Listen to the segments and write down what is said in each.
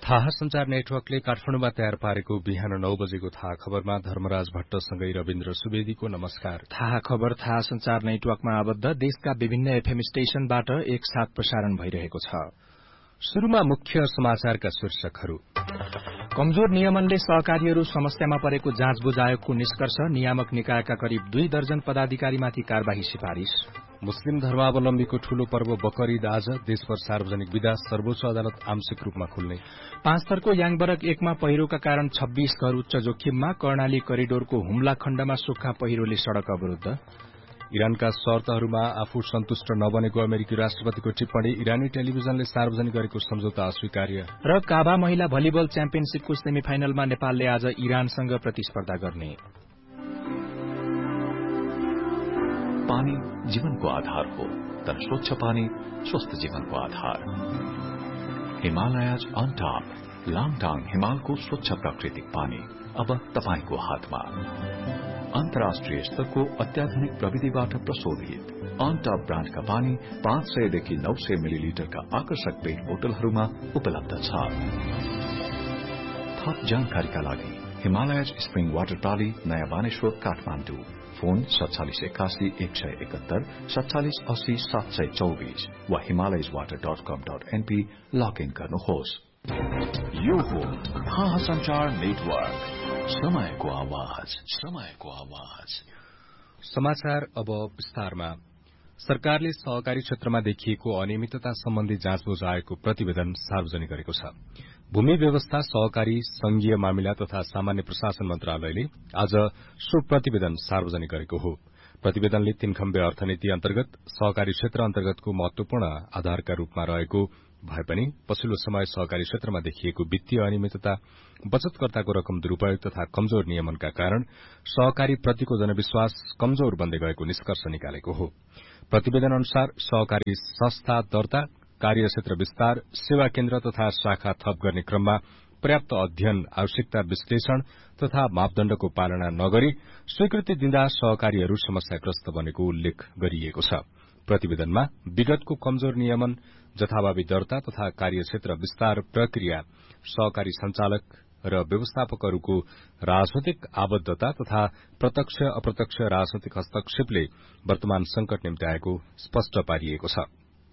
थाहा संचार नेटवर्कले काठमाडौँमा तयार पारेको बिहान 9 बजेको थाहा खबरमा धर्मराज भट्टसँगै रविन्द्र सुवेदीको नमस्कार। थाहा खबर थाहा संचार नेटवर्कमा आबद्ध देशका विभिन्न एफएम स्टेशनबाट एकसाथ प्रसारण भइरहेको छ। शुरूमा मुख्य समाचारका शीर्षकहरू। कमजोर नियमनले सहकारीहरू समस्यामा परेको जाँचबुझ आयोगको निष्कर्ष, नियामक निकायका करिब 2 दर्जन पदाधिकारीमाथि कार्यवाही सिफारिश। मुस्लिम धर्मावलम्बीको ठूलो पर्व बकर ईद आज, देशभर सार्वजनिक विदा, सर्वोच्च अदालत आंशिक रूपमा खुल्ने। 5 थरको याङबरक 1 मा पहिरोका कारण 26 घर उच्च जोखिममा, कर्णाली करिडोरको हुम्ला खण्डमा सुक्खा पहिरोले सड़क अवरूद्ध। इरानका शर्तहरूमा आफू सन्तुष्ट नबनेको अमेरिकी राष्ट्रपतिको टिप्पणी, इरानी टेलिभिजनले सार्वजनिक गरेको सम्झौता अस्वीकार्य। र काबा महिला भलिबल च्याम्पियनशीपको सेमिफाइनलमा नेपालले आज इरानसँग प्रतिस्पर्धा गर्ने। पानी जीवनको आधार हो, तर स्वच्छ पानी स्वस्थ जीवनको आधार। हिमालयज अन टॉप, लाङटाङ हिमालको स्वच्छ प्राकृतिक पानी अब तपाईको हातमा। अन्तर्राष्ट्रिय स्तरको अत्याधुनिक प्रविधिबाट प्रशोधित अन टॉप ब्रान्डका पानी 500 देखि 900 मिलिलिटरका आकर्षक पेट बोतलहरूमा उपलब्ध छ। थप जानकारीका लागि हिमालयज स्प्रिङ वाटर प्राली, नयाँ बानेश्वर, काठमाडौँ। फोन 4781 171 80 724 वा himalayaswater.com.np लगइन गर्नुहोस्। यो हो थाहा संचार नेटवर्क, समयको आवाज, समयको आवाज। समाचार अब विस्तारमा। सरकारले सहकारी क्षेत्रमा देखिएको अनियमितता सम्बन्धी जाँचबुझ आयोगको प्रतिवेदन सार्वजनिक गरेको छ। भूमि व्यवस्था, सहकारी, संघीय मामिला तथा सामान्य प्रशासन मन्त्रालयले आज सो प्रतिवेदन सार्वजनिक गरेको हो। प्रतिवेदनले 3 खम्बे अर्थनीति अन्तर्गत सहकारी क्षेत्र अन्तर्गतको महत्वपूर्ण आधारका रूपमा रहेको भए पनि पछिल्लो समय सहकारी क्षेत्रमा देखिएको वित्तीय अनियमितता, बचतकर्ताको रकम दुरूपयोग तथा कमजोर नियमनका कारण सहकारी प्रतिको जनविश्वास कमजोर बन्दै गएको निष्कर्ष निकालेको हो। प्रतिवेदन अनुसार सहकारी संस्था दर्ता, कार्यक्षेत्र विस्तार, सेवा केन्द्र तथा शाखा थप गर्ने क्रममा पर्याप्त अध्ययन, आवश्यकता विश्लेषण तथा मापदण्डको पालना नगरी स्वीकृति दिँदा सहकारीहरू समस्याग्रस्त बनेको उल्लेख गरिएको छ। प्रतिवेदनमा विगतको कमजोर नियमन, जथाभावी दर्ता तथा कार्यक्षेत्र विस्तार प्रक्रिया, सहकारी संचालक र व्यवस्थापकहरूको राजनैतिक आबद्धता तथा प्रत्यक्ष अप्रत्यक्ष राजनैतिक हस्तक्षेपले वर्तमान संकट निम्त्याएको स्पष्ट पारिएको छ।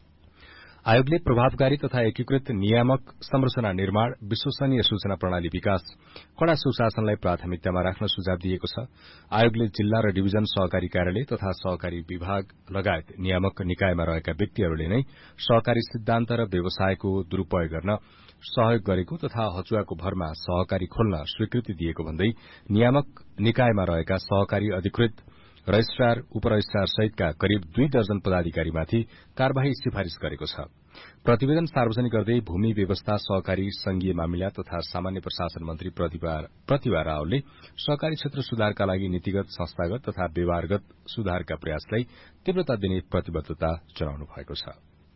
आयोगले प्रभावकारी तथा एकीकृत नियामक संरचना निर्माण, विश्वसनीय सूचना प्रणाली विकास, कड़ा सुशासनलाई प्राथमिकतामा राख्न सुझाव दिएको छ। आयोगले जिल्ला र डिभिजन सहकारी कार्यालय तथा सहकारी विभाग लगायत नियामक निकायमा रहेका व्यक्तिहरूले नै सहकारी सिद्धान्त र व्यवसायको दुरूपयोग गर्न सहयोग गरेको तथा हचुवाको भरमा सहकारी खोल्न स्वीकृति दिएको भन्दै नियामक निकायमा रहेका सहकारी अधिकृत, रजिस्ट्रार, उपरजिस्ट्रार सहितका करिब 2 दर्जन पदाधिकारीमाथि कार्यवाही सिफारिश गरेको छ। प्रतिवेदन सार्वजनिक गर्दै भूमि व्यवस्था, सहकारी, संघीय मामिला तथा सामान्य प्रशासन मन्त्री प्रतिभा रावलले सहकारी क्षेत्र सुधारका लागि नीतिगत, संस्थागत तथा व्यवहारगत सुधारका प्रयासलाई तीव्रता दिने प्रतिबद्धता जनाउनु भएको छ।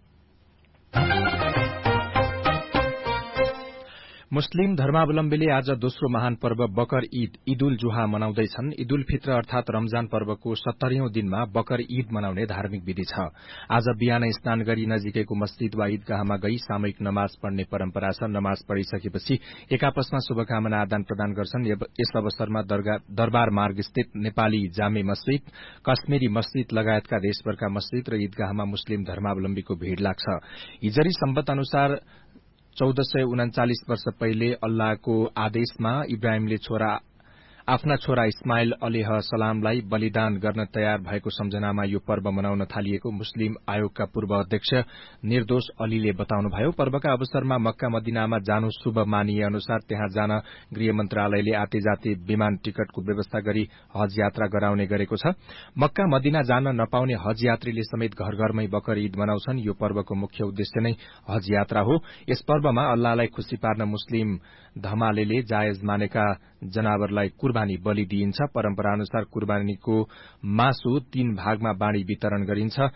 मुस्लिम धर्मावलम्बीले आज दोस्रो महान पर्व बकर ईद ईद उल जुहा मनाउँदैछन्। ईद उल फित्र अर्थात रमजान पर्वको 70औं दिनमा बकर ईद मनाउने धार्मिक विधि छ। आज बिहान स्नान गरी नजिकैको मस्जिद वा ईदगाहमा गई सामूहिक नमाज पढ्ने परम्परा छ। नमाज पढिसकेपछि एक आपसमा शुभकामना आदान प्रदान गर्छन्। यस अवसरमा दरबार मार्ग स्थित नेपाली जामे मस्जिद, कश्मीरी मस्जिद लगायतका देशभरका मस्जिद र ईदगाहमा मुस्लिम धर्मावलम्बीको भीड़ लाग्छ। हिजरी सम्बत अनुसार 1439 वर्ष पहिले अल्लाहको आदेशमा इब्राहिमले आफ्ना छोरा इस्माइल अलैह सलामलाई बलिदान गर्न तयार भएको सम्झनामा यो पर्व मनाउन थालिएको मुस्लिम आयोगका पूर्व अध्यक्ष निर्दोष अलीले बताउनुभयो। पर्वका अवसरमा मक्का मदिनामा जानु शुभ मानिए अनुसार त्यहाँ जान गृह मन्त्रालयले आते जाते विमान टिकटको व्यवस्था गरी हज यात्रा गराउने गरेको छ। मक्का मदिना जान नपाउने हज यात्रीले समेत घर घरमै बकर ईद मनाउँछन्। यो पर्वको मुख्य उद्देश्य नै हज यात्रा हो। यस पर्वमा अल्लाहलाई खुशी पार्न मुस्लिम धमालेले जायज मानेका जनावरलाई कुर्बानी बलि दिइन्छ। परम्परा अनुसार कुर्बानीको मासु 3 भागमा बाँडी वितरण गरिन्छ।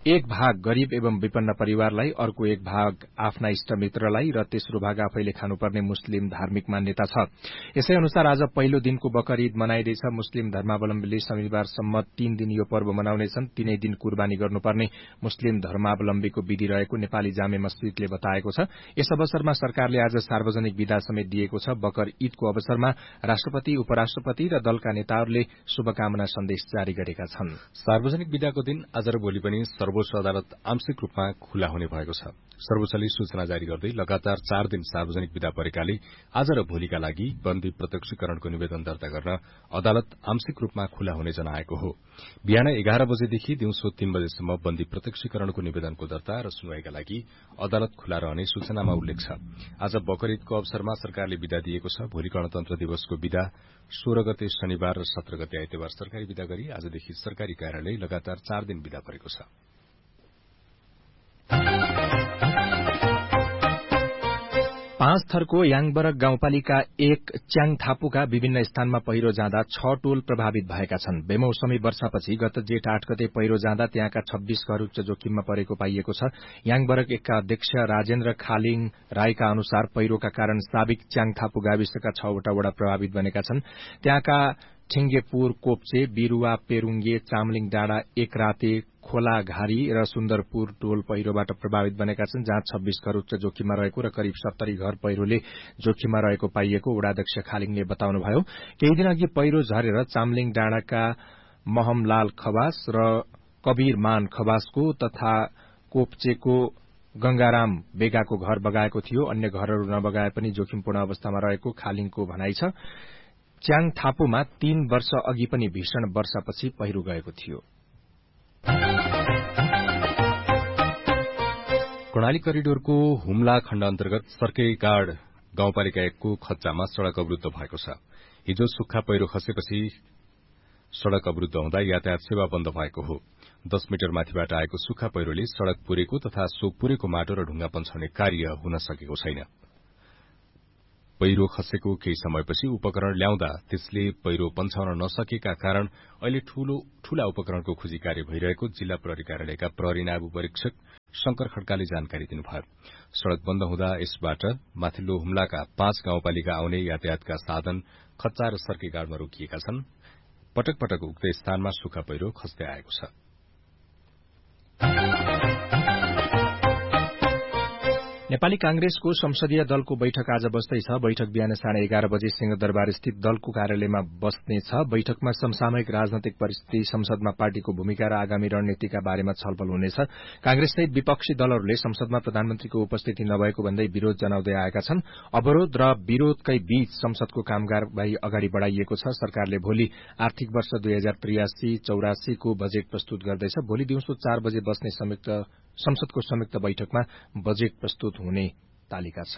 एक भाग गरीब एवं विपन्न परिवारलाई, अर्को एक भाग आफ्ना इष्टमित्रलाई र तेस्रो भाग आफैले खानुपर्ने मुस्लिम धार्मिक मान्यता छ। यसै अनुसार आज पहिलो दिनको बकर ईद मनाइँदैछ। मुस्लिम धर्मावलम्बीले शनिबारसम्म 3 दिन यो पर्व मनाउनेछन्। 3 दिन कुर्बानी गर्नुपर्ने मुस्लिम धर्मावलम्बीको विधि रहेको नेपाली जामे मस्जिदले बताएको छ। यस अवसरमा सरकारले आज सार्वजनिक विदा समेत दिएको छ। बकर ईदको अवसरमा राष्ट्रपति, उपराष्ट्रपति र दलका नेताहरूले शुभकामना सन्देश जारी गरेका छन्। सार्वजनिक विदाको दिन आज र भोलि पनि सर्वोच्च अदालत आंशिक रूपमा खुला हुने भएको छ। सर्वोच्चले सूचना जारी गर्दै लगातार 4 दिन सार्वजनिक विदा परेकाले आज र भोलिका लागि बन्दी प्रत्यक्षीकरणको निवेदन दर्ता गर्न अदालत आंशिक रूपमा खुला हुने जनाएको हो। बिहान 11 बजेदेखि दिउँसो 3 बजेसम्म बन्दी प्रत्यक्षीकरणको निवेदनको दर्ता र सुनवाईका लागि अदालत खुला रहने सूचनामा उल्लेख छ। आज बकर ईदको अवसरमा सरकारले विदा दिएको छ। भोलि गणतन्त्र दिवसको विदा 16 गते शनिबार र 17 गते आइतबार सरकारी विदा गरी आजदेखि सरकारी कार्यालय लगातार 4 दिन विदा परेको छ। पाँच थरको याङबरक गाउँपालिका 1 च्याङथापुका विभिन्न स्थानमा पहिरो जाँदा 6 टोल प्रभावित भएका छन्। बेमौसमी वर्षापछि गत जेठ 8 गते पहिरो जाँदा त्यहाँका 26 घर उच्च जोखिममा परेको पाइएको छ। याङबरक 1 का अध्यक्ष राजेन्द्र खालिङ राईका अनुसार पहिरोका कारण साबिक च्याङथापु गाविसका 6 वटा वडा प्रभावित बनेका छन्। त्यहाँका ठिंगेपुर, कोप्चे, बिरूवा, पेरुङ्गे, चामलिङ डाँडा, एकराते, खोलाघारी र सुन्दरपुर टोल पहिरोबाट प्रभावित बनेका छन्, जहाँ 26 घर उच्च जोखिममा रहेको र करिब 70 घर पहिरोले जोखिममा रहेको पाइएको वडाध्यक्ष खालिङले बताउनुभयो। केही दिन अघि पहिरो झरेर चामलिङ डाँडाका महमलाल खवास र कबीरमान खवासको तथा कोप्चेको गंगाराम बेगाको घर बगाएको थियो। अन्य घरहरू नबगाए पनि जोखिमपूर्ण अवस्थामा रहेको खालिङको भनाइ छ। च्याङथापुमा 3 वर्ष अघि पनि भीषण वर्षापछि पहिरो गएको थियो। कर्णाली करिडोरको हुम्ला खण्ड अन्तर्गत सर्केगाड गाउँपालिका 1 को खच्चामा सड़क अवरूद्ध भएको छ। हिजो सुक्खा पहिरो खसेपछि सड़क अवरूद्ध हुँदा यातायात सेवा बन्द भएको हो। 10 मिटर माथिबाट आएको सुक्खा पहिरोले सड़क पुरेको तथा सो पुरेको माटो र ढुंगा पन्छाउने कार्य हुन सकेको छैन। पहिरो खसेको केही समयपछि उपकरण ल्याउँदा त्यसले पहिरो पन्छाउन नसकेका कारण अहिले ठूला उपकरणको खोजी कार्य भइरहेको जिल्ला प्रहरी कार्यालयका प्रहरी नायब परीक्षक शंकर खड्काले जानकारी दिनुभयो। सड़क बन्द हुँदा यसबाट माथिल्लो हुम्लाका 5 गाउँपालिका आउने यातायातका साधन खच्चा र सर्केगाडमा रोकिएका छन्। पटक पटक उक्त स्थानमा सुक्खा पहिरो खस्दै आएको छ। नेपाली कांग्रेसको संसदीय दलको बैठक आज बस्दैछ। बैठक बिहान 11:30 बजे सिंहदरबार स्थित दलको कार्यालयमा बस्नेछ। बैठकमा समसामयिक राजनैतिक परिस्थिति, संसदमा पार्टीको भूमिका र आगामी रणनीतिका बारेमा छलफल हुनेछ। कांग्रेससहित विपक्षी दलहरूले संसदमा प्रधानमन्त्रीको उपस्थिति नभएको भन्दै विरोध जनाउँदै आएका छन्। अवरोध र विरोधकै बीच संसदको कामकाजलाई अगाडि बढ़ाइएको छ। सरकारले भोलि आर्थिक वर्ष 2083-84 को बजेट प्रस्तुत गर्दैछ। भोलि दिउँसो 4 बजे बस्ने संसदको संयुक्त बैठकमा बजेट प्रस्तुत हुने तालिका छ।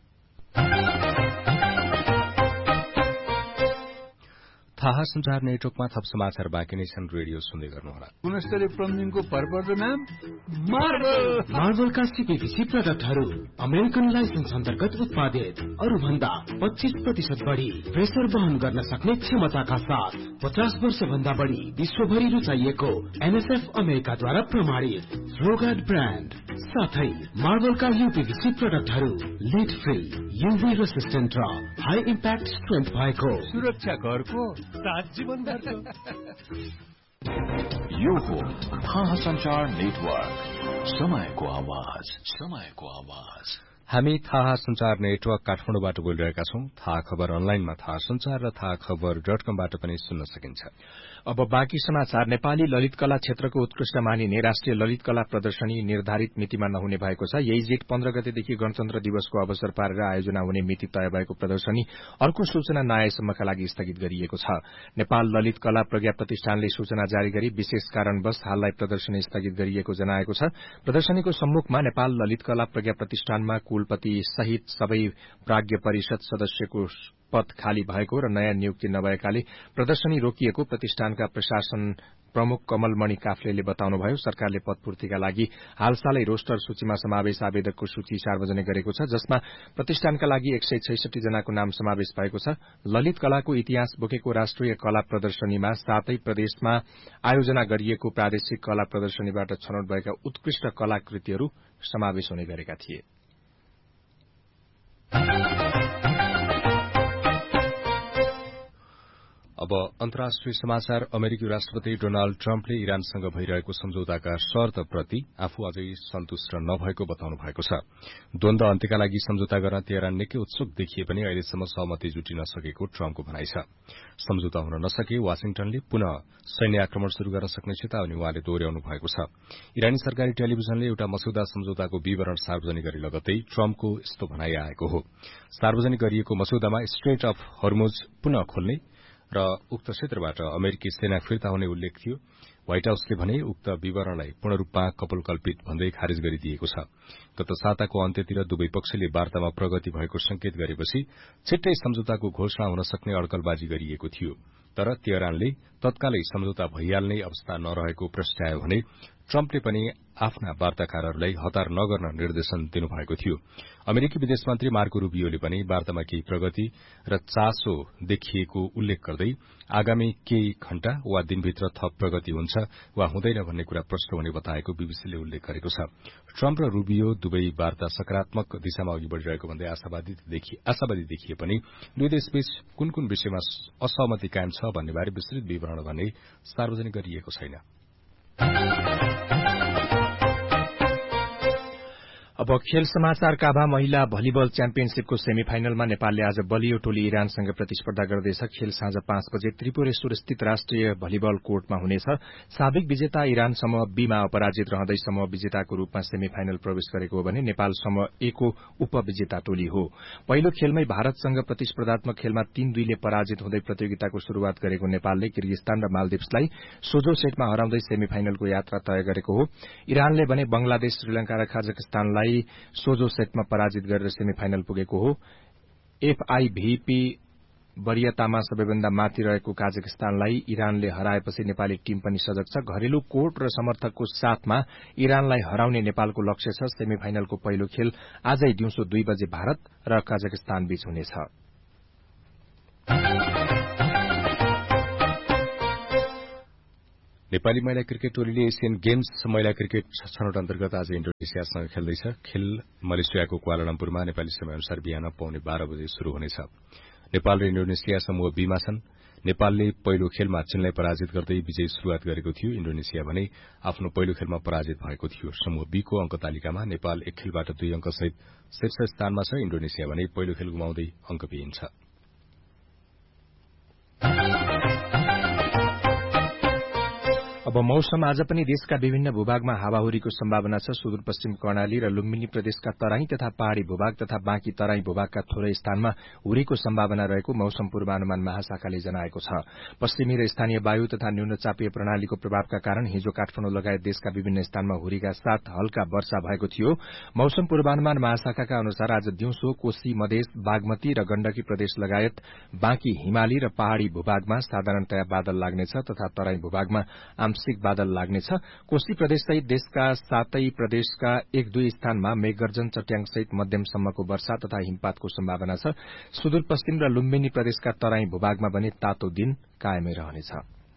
थाहा संचार नेटवर्कमा थप समाचार बाँकी नै छन्। रेडियो सुन्दै गर्नुहोला। गुणस्तरीय प्लम्बिङको भरपर्दो नाम मार्बलका सीपीवीसी प्रडक्टहरू अमेरिकन लाइसेन्स अन्तर्गत उत्पादित, अरू भन्दा 25% बढ़ी प्रेसर वहन गर्न सक्ने क्षमताका साथ 50 वर्ष भन्दा बढ़ी विश्वभरि रुचाइएको एनएसएफ अमेरिकाद्वारा प्रमाणित फ्लोगार्ड ब्रान्ड साथै मार्बलका यूपीवीसी प्रडक्टहरू लिड फ्री, यूभी रेसिस्टेन्ट र हाई इम्प्याक्ट स्ट्रेन्थ भएको सुरक्षा घरको यो हो थाहा संचार नेटवर्क, समयको आवाज, समयको आवाज। हामी थाहा संचार नेटवर्क काठमाडौँबाट बोलिरहेका छौं। थाहा खबर अनलाइनमा थाहा संचार र थाहा खबर.com-बाट पनि सुन्न सकिन्छ। अब बाँकी समाचार। नेपाली ललित कला क्षेत्रको उत्कृष्ट मानिने राष्ट्रिय ललित कला प्रदर्शनी निर्धारित मितिमा नहुने भएको छ। यही जेठ 15 गतेदेखि गणतन्त्र दिवसको अवसर पारेर आयोजना हुने मिति तय भएको प्रदर्शनी अर्को सूचना नआएसम्मका लागि स्थगित गरिएको छ। नेपाल ललित कला प्रज्ञा प्रतिष्ठानले सूचना जारी गरी विशेष कारणवश हाललाई प्रदर्शनी स्थगित गरिएको जनाएको छ। प्रदर्शनीको सम्मुखमा नेपाल ललित कला प्रज्ञा प्रतिष्ठानमा कुलपति सहित सबै प्राज्ञ परिषद सदस्यको पद खाली भएको र नयाँ नियुक्ति नभएकाले प्रदर्शनी रोकिएको प्रतिष्ठानका प्रशासन प्रमुख कमलमणि काफ्लेले बताउनुभयो सरकारले पदपूर्तिका लागि हालसालै रोस्टर सूचीमा समावेश आवेदकको सूची सार्वजनिक गरेको छ, जसमा प्रतिष्ठानका लागि 166 जनाको नाम समावेश भएको छ। ललित कलाको इतिहास बोकेको राष्ट्रिय कला प्रदर्शनीमा 7 प्रदेशमा आयोजना गरिएको प्रादेशिक कला प्रदर्शनीबाट छनौट भएका उत्कृष्ट कलाकृतिहरू समावेश हुने गरेका थिए। अब अन्तर्राष्ट्रिय समाचार। अमेरिकी राष्ट्रपति डोनाल्ड ट्रम्पले इरानसँग भइरहेको सम्झौताका शर्तप्रति आफू अझै सन्तुष्ट नभएको बताउनु भएको छ। द्वन्द अन्त्यका लागि सम्झौता गर्न तेहरान निकै उत्सुक देखिए पनि अहिलेसम्म सहमति जुटिन सकेको ट्रम्पको भनाइ छ। सम्झौता हुन नसके वाशिङटनले पुनः सैन्य आक्रमण शुरू गर्न सक्ने चेतावनी उहाँले दोहोर्याउनु भएको छ। इरानी सरकारी टेलिभिजनले एउटा मसौदा सम्झौताको विवरण सार्वजनिक गरे लगत्तै ट्रम्पको यस्तो भनाइ आएको हो। सार्वजनिक गरिएको मसौदामा स्ट्रेट अफ हर्मुज पुनः खोल्ने र उक्त क्षेत्रबाट अमेरिकी सेना फिर्ता हुने उल्लेख थियो। व्हाइट हाउसले भने उक्त विवरणलाई पूर्ण रूपमा कपोलकल्पित भन्दै खारेज गरिदिएको छ। गत साताको अन्त्यतिर दुवै पक्षले वार्तामा प्रगति भएको संकेत गरेपछि छिट्टै सम्झौताको घोषणा हुन सक्ने अड्कलबाजी गरिएको थियो, तर तेहरानले तत्कालै सम्झौता भइहाल्ने अवस्था नरहेको प्रस्ट्यायो भने ट्रम्पले पनि आफ्ना वार्ताकारहरूलाई हतार नगर्न निर्देशन दिनुभएको थियो। अमेरिकी विदेश मन्त्री मार्को रूबियोले पनि वार्तामा केही प्रगति र चासो देखिएको उल्लेख गर्दै आगामी केही घण्टा वा दिनभित्र थप प्रगति हुन्छ वा हुँदैन भन्ने कुरा प्रष्ट हुने बताएको बीबीसीले उल्लेख गरेको छ। ट्रम्प र रूबियो दुवै वार्ता सकारात्मक दिशामा अघि बढ़िरहेको भन्दै आशावादी देखिए पनि दुई देशबीच कुन कुन विषयमा असहमति कायम छ भन्नेबारे विस्तृत विवरण भने सार्वजनिक गरिएको छैन। अब खेल समाचार। काभा महिला भलिबल च्याम्पियनशीपको सेमी फाइनलमा नेपालले आज बलियो टोली इरानसँग प्रतिस्पर्धा गर्दैछ। खेल साँझ 5 बजे त्रिपुरेश्वर स्थित राष्ट्रिय भलिबल कोर्टमा हुनेछ। साबिक विजेता इरान समूह बीमा अपराजित रहँदै समूह विजेताको रूपमा सेमी फाइनल प्रवेश गरेको हो भने नेपाल समूह ए को उपविजेता टोली हो। पहिलो खेलमै भारतसँग प्रतिस्पर्धात्मक खेलमा 3-2 ले पराजित हुँदै प्रतियोगिताको शुरूआत गरेको नेपालले किर्गिस्तान र मालदिप्सलाई सोझो सेटमा हराउँदै सेमी फाइनलको यात्रा तय गरेको हो। इरानले भने बंगलादेश, श्रीलंका र कजाकिस्तानलाई सोझो सेटमा पराजित गरेर सेमी फाइनल पुगेको हो। एफआईभीपी वरियतामा सबैभन्दा माथि रहेको कजाकिस्तानलाई इरानले हराएपछि नेपाली टीम पनि सजग छ। घरेलु कोर्ट र समर्थकको साथमा इरानलाई हराउने नेपालको लक्ष्य छ। सेमी फाइनलको पहिलो खेल आजै दिउँसो 2 बजे भारत र कजाकिस्तान बीच हुनेछ। नेपाली महिला क्रिकेट टोलीले एशियन गेम्स महिला क्रिकेट छनौट अन्तर्गत आज इन्डोनेसियासँग खेल्दैछ। खेल मलेसियाको क्वालालम्पुरमा नेपाली समयअनुसार बिहान 12:15 बजे शुरू हुनेछ। नेपाल र इन्डोनेसिया समूह बीमा छन्। नेपालले पहिलो खेलमा चीनलाई पराजित गर्दै विजयी शुरूआत गरेको थियो। इन्डोनेसिया भने आफ्नो पहिलो खेलमा पराजित भएको थियो। समूह बी को अंक तालिकामा नेपाल एक खेलबाट 2 अंकसहित शीर्ष स्थानमा छ। इन्डोनेसिया भने पहिलो खेल गुमाउँदै अंकविहीन छ। अब मौसम। आज पनि देशका विभिन्न भूभागमा हावाहुरीको सम्भावना छ। सुदूरपश्चिम कर्णाली र लुम्बिनी प्रदेशका तराई तथा पहाड़ी भूभाग तथा बाँकी तराई भूभागका थोरै स्थानमा हुरीको सम्भावना रहेको मौसम पूर्वानुमान महाशाखाले जनाएको छ। पश्चिमी र स्थानीय वायु तथा न्यूनचापीय प्रणालीको प्रभावका कारण हिजो काठमाडौँ लगायत देशका विभिन्न स्थानमा हुरीका साथ हल्का वर्षा भएको थियो। मौसम पूर्वानुमान महाशाखाका अनुसार आज दिउँसो कोशी, मधेस, बागमती र गण्डकी प्रदेश लगायत बाँकी हिमाली र पहाड़ी भूभागमा साधारणतया बादल लाग्नेछ तथा तराई भूभागमा आंशिक बादल लाग्नेछ। कोशी प्रदेश सहित देशका 7 प्रदेशका 1-2 स्थानमा मेघगर्जन, चट्याङसहित मध्यमसम्मको वर्षा तथा हिमपातको सम्भावना छ। सुदूरपश्चिम र लुम्बिनी प्रदेशका तराई भूभागमा पनि तातो दिन कायमै रहनेछ।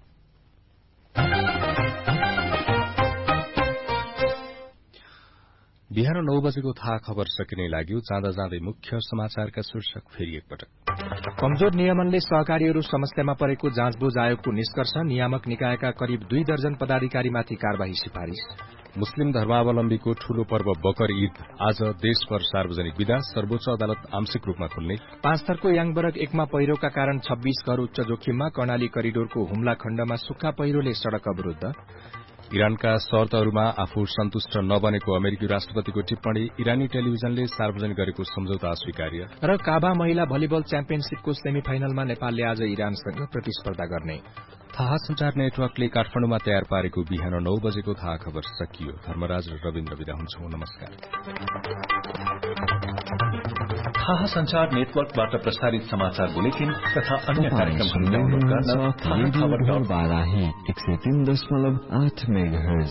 बिहान 9 बजेको थाहा खबर सकिने लाग्यो। जाँदा जाँदै मुख्य समाचारका शीर्षक फेरि एकपटक। कमजोर नियमनले सहकारीहरू समस्यामा परेको जाँचबुझ आयोगको निष्कर्ष। नियामक निकायका करिब 2 दर्जन पदाधिकारीमाथि कार्यवाही सिफारिश। मुस्लिम धर्मावलम्बीको ठूलो पर्व बकर ईद आज देशभर सार्वजनिक विदा। सर्वोच्च अदालत आंशिक रूपमा खुल्ने। 5 थरको याङबरग 1 मा पहिरोका कारण 26 घर उच्च जोखिममा। कर्णाली करिडोरको हुम्ला खण्डमा सुक्खा पहिरोले सड़क अवरूद्ध। इरानका शर्तहरूमा आफू सन्तुष्ट नबनेको अमेरिकी राष्ट्रपतिको टिप्पणी। इरानी टेलिभिजनले सार्वजनिक गरेको सम्झौता अस्वीकार्य। र काभा महिला भलिबल च्याम्पियनशीपको सेमी फाइनलमा नेपालले आज इरानसँग प्रतिस्पर्धा गर्ने। थाहा संचार नेटवर्कले काठमाडौँमा तयार पारेको बिहान 9 बजेको थाहा खबर सकियो। धर्मराज र रविन्द्र विदा हुन्छौं। नमस्कार। थाहा संचार नेटवर्कबाट प्रसारित समाचार बुलेटिन तथा अन्य कार्यक्रमहरू डाउनलोड गर्न थाहा 103.8 मेगाहर्ज।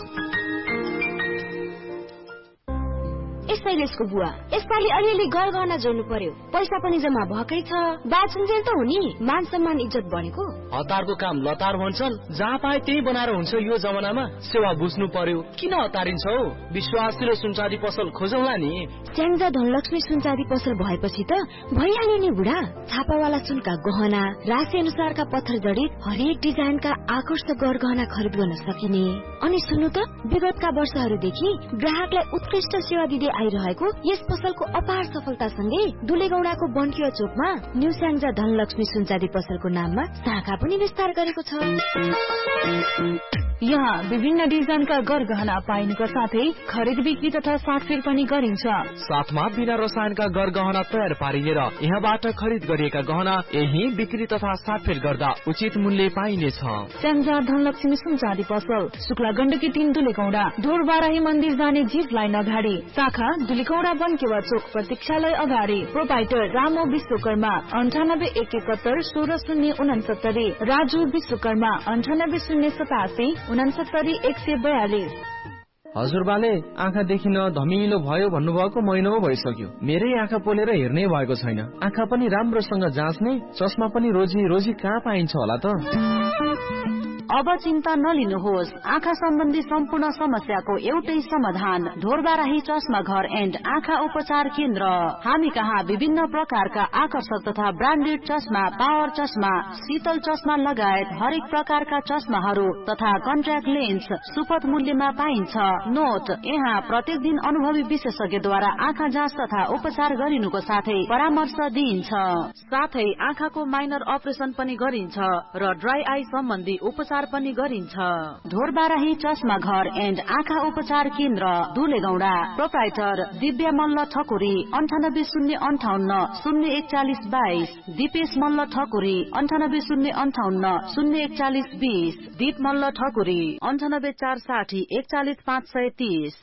शैलेशको बुवा यसपालि अलिअलि गरगहना जोड्नु पर्यो, पैसा पनि जम्मा भएकै छ, बाँचुन्जेल त हो नि, मान सम्मान इज्जत बनेको। हतारको काम लतार भन्छन्, जहाँ पाए त्यही बनाएर हुन्छ। यो जमानामा सेवा बुझ्नु पर्यो, किन हतारिन्छौ? विश्वासिलो सुनचाँदी पसल खोजौला नि। स्याङ्जा धनलक्ष्मी सुनचाँदी पसल भएपछि त भइहाल्यो नि बुढा। छापावाला सुनका गहना, राशि अनुसारका पत्थर जडित हरेक डिजाइनका आकर्षक गरगहना खरिद गर्न सकिने। अनि सुन्नु त, विगतका वर्षहरूदेखि ग्राहकलाई उत्कृष्ट सेवा दिँदै आइरहेको यस पसलको अपार सफलतासँगै दुलेगौडाको बन्किया चोकमा न्यू स्याङ्जा धनलक्ष्मी सुनचाँदी पसलको नाममा शाखा पनि विस्तार गरेको छ। यहाँ विभिन्न डिजाइनका गरगहना पाइनुका साथै खरिद बिक्री तथा साटफेर पनि गरिन्छ। साथमा बिना रसायनका गरगहना तयार पारिने र यहाँबाट खरिद गरिएका गहना यही बिक्री तथा साटफेर गर्दा उचित मूल्य पाइनेछ। स्याङ्जा धनलक्ष्मी सुनचाँदी पसल, शुक्ला गण्डकी 3 दुलेगौडा, ढोरबाराही मन्दिर जाने जीप लाइन अगाडि, शाखा दुलेगौडा बन्केवा चोक प्रतीक्षालय अगाडि। प्रोपाइटर रामो विश्वकर्मा 98 71 16 069, राजु विश्वकर्मा 98 087 69 142। हजुरबाले आँखा देखिन धमिलो भयो भन्नुभएको महिनामा भइसक्यो। मेरै आँखा पोलेर हेर्नै भएको छैन। आँखा पनि राम्रोसँग जाँच्ने, चस्मा पनि रोजी कहाँ पाइन्छ होला त? अब चिन्ता नलिनुहोस्, आँखा सम्बन्धी सम्पूर्ण समस्याको एउटै समाधान, ढोरबाराही चस्मा घर एन्ड आँखा उपचार केन्द्र। हामी कहाँ विभिन्न प्रकारका आकर्षक तथा ब्रान्डेड चस्मा, पावर चस्मा, शीतल चस्मा लगायत हरेक प्रकारका चस्माहरू तथा कन्ट्याक्ट लेन्स सुपथ मूल्यमा पाइन्छ। नोट, यहाँ प्रत्येक दिन अनुभवी विशेषज्ञद्वारा आँखा जाँच तथा उपचार गरिनुको साथै परामर्श दिइन्छ। साथै आँखाको माइनर अपरेसन पनि गरिन्छ र ड्राई आई सम्बन्धी उपचार पनि गरिन्छ। ढोरबाराही चस्मा घर एन्ड आँखा उपचार केन्द्र, दुलेगौडा। प्रोप्राइटर दिव्या मल्ल ठकुरी 98 058 041 22, दिपेश मल्ल ठकुरी 98 058 041 20, दीप मल्ल ठकुरी 98 460 41 530।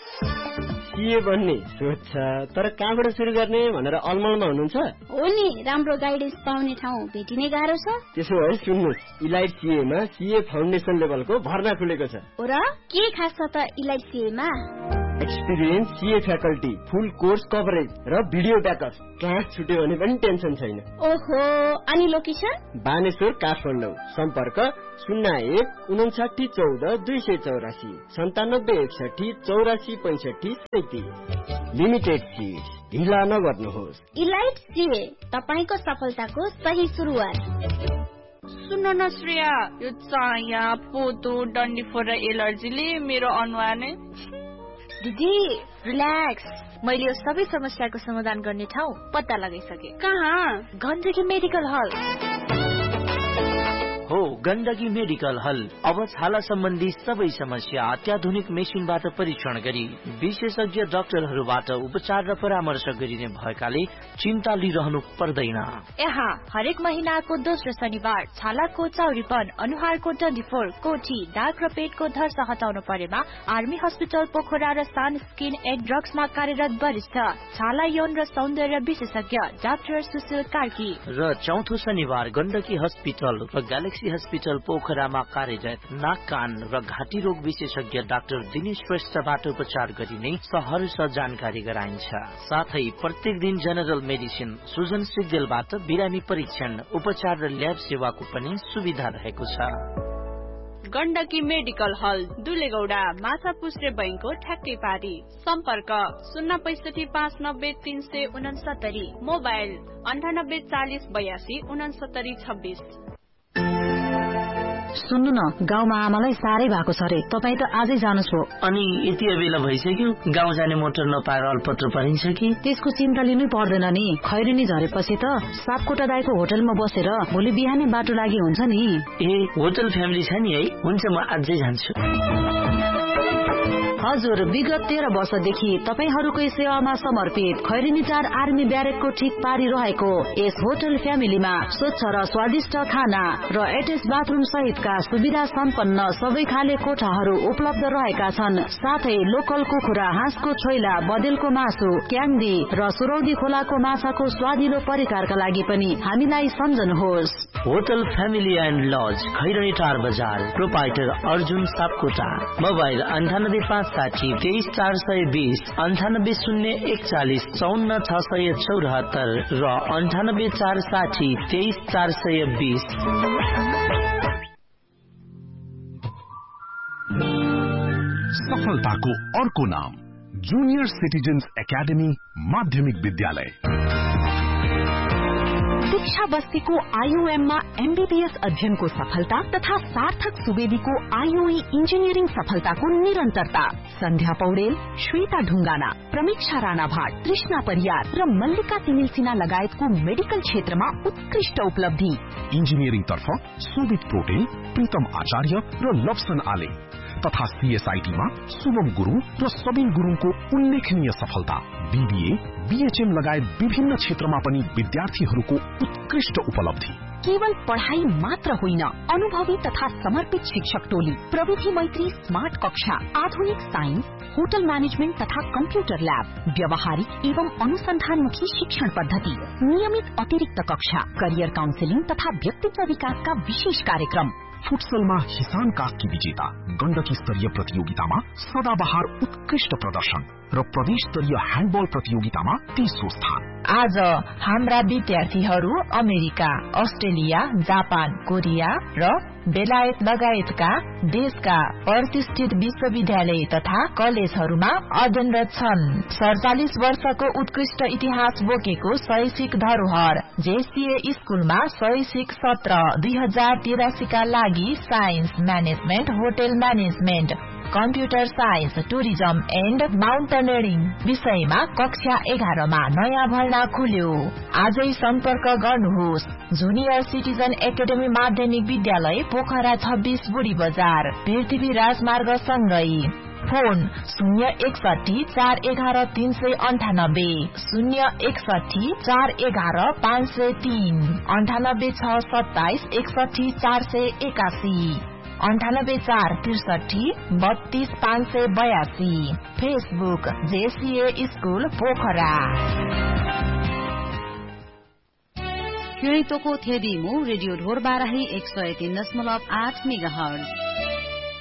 के भन्ने सोध्छ, तर कहाँबाट सुरु गर्ने भनेर अलमलमा हुनुहुन्छ? हो नि, राम्रो गाइडेन्स पाउने ठाउँ भेटिने गाह्रो छ। त्यसो भए सुन्नुहोस्, इलाइट सीएमा सीए फाउन्डेसन लेभलको भर्ना खुलेको छ। र के खास छ त इलाइट सीएमा? एक्सपिरियन्स सीए फ्याकल्टी, फुल कोर्स कभरेज र भिडियो ब्याकअप। क्लास छुट्यो भने पनि टेन्सन छैन। ओहो, अनि लोकेसन? बानेश्वर, काठमाडौँ। सम्पर्क 01 59 14 284, 97 61 84 65 37। लिमिटेड सीट, ढिला नगर्नुहोस्। इलाइट सीए, तपाईको सफलताको सही सुरुवात। सुन्न न श्रेया, यो चाया, पोतो, डन्डीफोर र एलर्जीले मेरो अनुहार नै। दिदी रिल्याक्स, मैले यो सबै समस्याको समाधान गर्ने ठाउँ पत्ता लगाइसके। कहाँ? गण्डकी मेडिकल हल हो। गण्डकी मेडिकल हल अब छाला सम्बन्धी सबै समस्या अत्याधुनिक मेसिनबाट परीक्षण गरी विशेषज्ञ डाक्टरहरूबाट उपचार र परामर्श गरिने भएकाले चिन्ता लिइरहनु पर्दैन। यहाँ हरेक महिनाको दोस्रो शनिबार छालाको चौरीपन, अनुहारको डन्डीफोर, कोठी, दाग र पेटको धर्स हटाउनु परेमा आर्मी हस्पिटल पोखरा र सान स्किन एन्ड ड्रग्समा कार्यरत वरिष्ठ छाला यौन र सौन्दर्य विशेषज्ञ डाक्टर सुशील कार्की। र चौथो शनिबार गण्डकी हस्पिटल र ग्यालेक्सी हस्पिटल पोखरामा कार्यरत नाक, कान र घाँटी रोग विशेषज्ञ डाक्टर दिनेश श्रेष्ठबाट उपचार गरिने सहर्ष जानकारी गराइन्छ। साथै प्रत्येक दिन जेनरल मेडिसिन सुजन सिग्देलबाट बिरामी परीक्षण, उपचार र ल्याब सेवाको पनि सुविधा रहेको छ। गण्डकी मेडिकल हल, दुलेगौडा, माछापुश्रे बैंकको ठ्याक्कै पारी। सम्पर्क 065 590 369, मोबाइल 98 40 82 69 26। सुन्नु न, गाउँमा आमालाई साह्रै भएको छ रे, तपाईँ त आजै जानुहोस् हो। अनि यति बेला भइसक्यो, गाउँ जाने मोटर नपाएर अल्पत्र परिन्छ कि? त्यसको चिन्ता लिनै पर्दैन नि। खैरेनी झरेपछि त सापकोटा दाइको होटलमा बसेर भोलि बिहानै बाटो लागि हुन्छ नि। ए, होटल फ्यामिली छ नि है? हुन्छ, म आजै जान्छु। हजुर, विगत 13 वर्षदेखि तपाईहरूकै सेवामा समर्पित खैरेनी 4 आर्मी ब्यारेकको ठीक पारी रहेको यस होटल फ्यामिलीमा स्वच्छ र स्वादिष्ट खाना र एटेच बाथरूम सहितका सुविधा सम्पन्न सबै खाले कोठाहरू उपलब्ध रहेका छन्। साथै लोकल कुखुरा, हाँसको छोइला, बदेलको मासु, क्याङ्दी र सुरौदी खोलाको माछाको स्वादिलो परिकारका लागि पनि हामीलाई सम्झनुहोस्। Hotel family and lodge, Khairani 4 बजार, प्रोपाइटर अर्जुन सापकोटा। मोबाइल 98560 23420, 98041 54674 र 98460 23420। सफलताको अर्को नाम जूनियर सिटिजन्स एकाडेमी माध्यमिक विद्यालय। शिक्षा बस्तीको आईओएममा एमबीबीएस अध्ययनको सफलता तथा सार्थक सुवेदीको आईओई इन्जिनियरिङ सफलताको निरन्तरता। सन्ध्या पौडेल, श्वेता ढुङ्गाना, प्रमीक्षा राणा भाट, कृष्णा परियार र मल्लिका तिमिल सिन्हा लगायतको मेडिकल क्षेत्रमा उत्कृष्ट उपलब्धि। इन्जिनियरिङ तर्फ सुबित पोटेल, प्रीतम आचार्य र लप्सन आले तथा सीएसआईटीमा सुमम गुरुङ र सबिन गुरुङको उल्लेखनीय सफलता। बीबीए, बीएचएम लगायत विभिन्न क्षेत्रमा पनि विद्यार्थीहरूको उत्कृष्ट उपलब्धि। केवल पढ़ाई मात्र होइन, अनुभवी तथा समर्पित शिक्षक टोली, प्रविधि मैत्री स्मार्ट कक्षा, आधुनिक साइन्स, होटल मैनेजमेंट तथा कंप्यूटर लैब, व्यवहारिक एवं अनुसंधानमुखी शिक्षण पद्धति, नियमित अतिरिक्त कक्षा, करियर काउन्सिलिङ तथा व्यक्तित्व विकासका विशेष कार्यक्रम। फुटसलमा हिसान कास्की विजेता, गण्डकी स्तरीय प्रतियोगितामा सदाबहार उत्कृष्ट प्रदर्शन र प्रदेश स्तरीय ह्यान्डबल प्रतियोगितामा 30औं स्थान। आज हाम्रा विद्यार्थीहरू अमेरिका, अस्ट्रेलिया, जापान, कोरिया र बेलायत लगायतका देशका प्रतिष्ठित विश्वविद्यालय तथा कलेजहरूमा अध्ययनरत छन्। 47 वर्षको उत्कृष्ट इतिहास बोकेको शैक्षिक धरोहर जेसीए स्कूलमा शैक्षिक सत्र 2083 का लागि science, management, hotel management, computer science, tourism and mountaineering विषयमा कक्षा 11 मा नयाँ भर्ना खुल्यो। आजै सम्पर्क गर्नुहोस्। जुनियर सिटिजन एकाडेमी माध्यमिक विद्यालय, पोखरा 26 बुढी बजार, पृथ्वी राजमार्ग सँगै। Phone 061 411 398, 061 411 503, 98 627 61 481, 98 463 32 582। Facebook JCA school Pokhara. खेळीतोको थेदिमु radio ढोर बाराही 103.8 मेगाहर्ज।